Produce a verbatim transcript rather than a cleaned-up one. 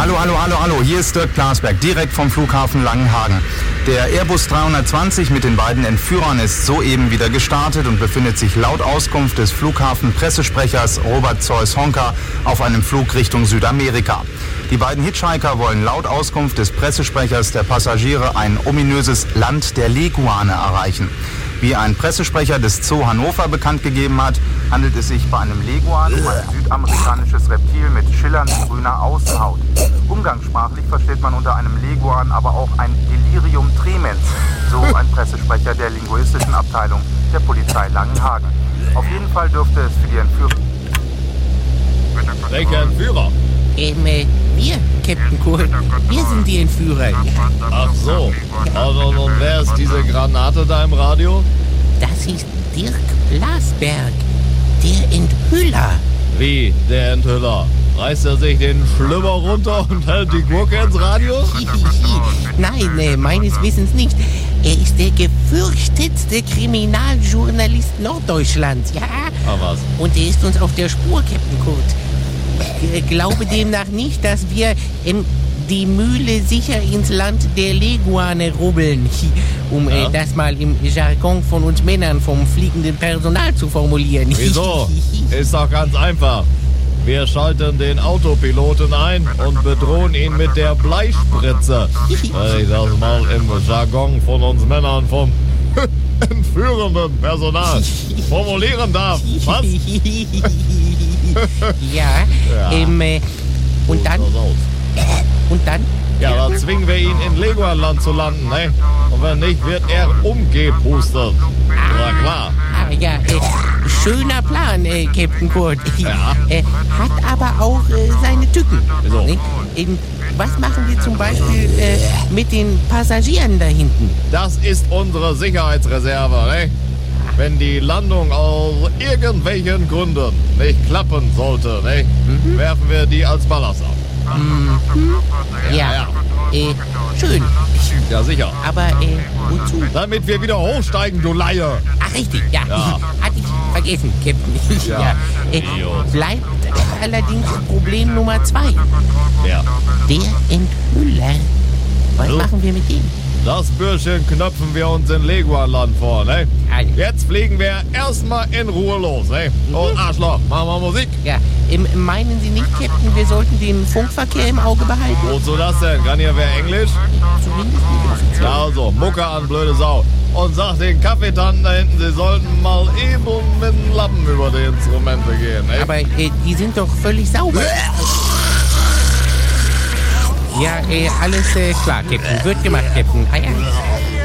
Hallo, hallo, hallo, hallo, hier ist Dirk Plasberg, direkt vom Flughafen Langenhagen. Der Airbus dreihundertzwanzig mit den beiden Entführern ist soeben wieder gestartet und befindet sich laut Auskunft des Flughafen-Pressesprechers Robert Zeus-Honka auf einem Flug Richtung Südamerika. Die beiden Hitchhiker wollen laut Auskunft des Pressesprechers der Passagiere ein ominöses Land der Leguane erreichen. Wie ein Pressesprecher des Zoo Hannover bekannt gegeben hat, handelt es sich bei einem Leguan um ein südamerikanisches Reptil mit schillernd grüner Außenhaut. Umgangssprachlich versteht man unter einem Leguan aber auch ein Delirium tremens, so ein Pressesprecher der linguistischen Abteilung der Polizei Langenhagen. Auf jeden Fall dürfte es für die Entführer... Welcher Entführer? Ähm, äh, wir, Captain Kurt. Wir sind die Entführer. Ach so. Also, und wer ist diese Granate da im Radio? Das ist Dirk Plasberg, der Enthüller. Wie, der Enthüller? Reißt er sich den Schlüpper runter und hält die Gurke ins Radio? Nein, äh, meines Wissens nicht. Er ist der gefürchtetste Kriminaljournalist Norddeutschlands, ja? Ah, was? Und er ist uns auf der Spur, Captain Kurt. Ich glaube demnach nicht, dass wir ähm, die Mühle sicher ins Land der Leguane rubbeln, um Ja? äh, das mal im Jargon von uns Männern vom fliegenden Personal zu formulieren. Wieso? Ist doch ganz einfach. Wir schalten den Autopiloten ein und bedrohen ihn mit der Bleispritze. Wenn ich das mal im Jargon von uns Männern vom entführenden Personal formulieren darf. Was? Ja, Ja. ähm, äh, und dann, So sieht's aus. und dann, Ja, dann zwingen wir ihn in Leguanland zu landen, ne? Und wenn nicht, wird er umgepustet. Na klar. ah, ja, äh, schöner Plan, äh, Captain Kurt. Ja. Äh, hat aber auch äh, seine Tücken. Wieso? Ne? Ähm, was machen wir zum Beispiel äh, mit den Passagieren da hinten? Das ist unsere Sicherheitsreserve, ne? Wenn die Landung aus irgendwelchen Gründen nicht klappen sollte, ne? Mhm. Werfen wir die als Ballast ab. Ja, ja. Äh, schön. Ja, sicher. Aber äh, wozu? Damit wir wieder hochsteigen, du Laie. Ach, richtig, ja. Ja. Hatte ich vergessen, Captain. Ja. Äh, Idiot. bleibt allerdings Problem Nummer zwei. Ja. Der Enthüller. Was So. machen wir mit dem? Das Bürschchen knöpfen wir uns in Leguanland vor, ne? Also. Jetzt fliegen wir erstmal in Ruhe los, ne? Und Arschloch, machen wir Musik. Ja, ähm, meinen Sie nicht, Captain, wir sollten den Funkverkehr im Auge behalten? Wozu das denn? Kann hier wer Englisch? Zumindest nicht offiziell. Ja, also, Mucke an, blöde Sau. Und sag den Kaffeetanten da hinten, sie sollten mal eben mit dem Lappen über die Instrumente gehen, ne? Aber äh, die sind doch völlig sauber. Ja, äh, alles äh, klar, Captain. Wird gemacht, Captain. Ah, ja.